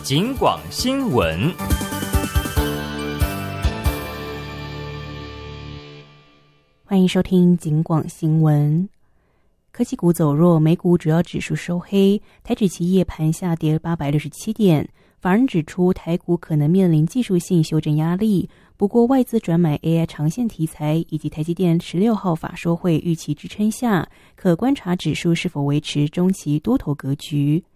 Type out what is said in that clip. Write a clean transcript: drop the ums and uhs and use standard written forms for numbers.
警广新闻。 欢迎收听警广新闻。科技股走弱，美股主要指数收黑，台指期夜盘下跌867点。法人指出，台股可能面临技术性修正压力，不过外资转买 AI 长线题材以及台积电16号法说会预期支撑下，可观察指数是否维持中期多头格局。